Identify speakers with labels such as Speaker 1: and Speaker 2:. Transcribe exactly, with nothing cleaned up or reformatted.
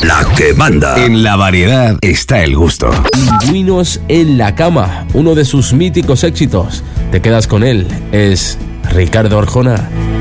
Speaker 1: La que manda. En la variedad está el gusto.
Speaker 2: Pingüinos en la cama, uno de sus míticos éxitos. Te quedas con él, es Ricardo Arjona.